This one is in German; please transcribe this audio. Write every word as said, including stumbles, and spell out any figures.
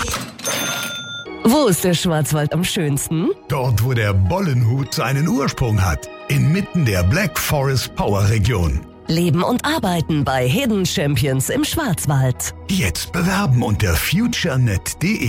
Wo ist der Schwarzwald am schönsten? Dort, wo der Bollenhut seinen Ursprung hat. Inmitten der Black Forest Power Region. Leben und arbeiten bei Hidden Champions im Schwarzwald. Jetzt bewerben unter futurenet punkt de.